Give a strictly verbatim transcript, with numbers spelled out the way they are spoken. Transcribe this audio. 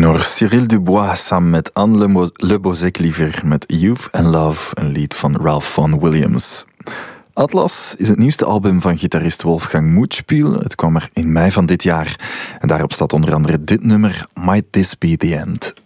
Tenor Cyril Dubois samen met Anne Le, Mo- Le Bozzec-Liever met Youth and Love, een lied van Ralph Vaughan Williams. Atlas is het nieuwste album van gitarist Wolfgang Muthspiel. Het kwam er in mei van dit jaar. En daarop staat onder andere dit nummer, Might This Be The End.